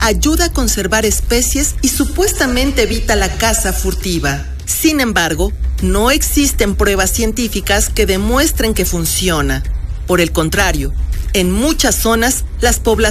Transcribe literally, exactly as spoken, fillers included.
ayuda a conservar especies y supuestamente evita la caza furtiva. Sin embargo, no existen pruebas científicas que demuestren que funciona. Por el contrario, en muchas zonas, las poblaciones